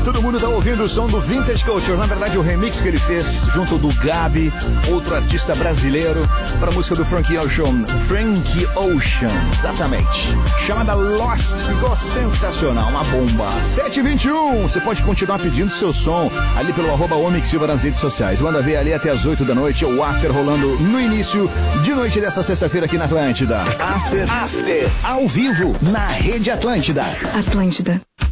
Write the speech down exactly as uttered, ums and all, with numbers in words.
todo mundo tá ouvindo o som do Vintage Culture. Na verdade, o remix que ele fez junto do Gabi, outro artista brasileiro, para a música do Frank Ocean. Frank Ocean, exatamente. Chamada Lost, ficou sensacional, uma bomba. sete e vinte e um, você pode continuar pedindo seu som ali pelo arroba Omix Silva nas redes sociais. Manda ver ali até as oito da noite, o After rolando no início de noite dessa sexta-feira aqui na Atlântida. After, After, ao vivo, na Rede Atlântida. Atlântida.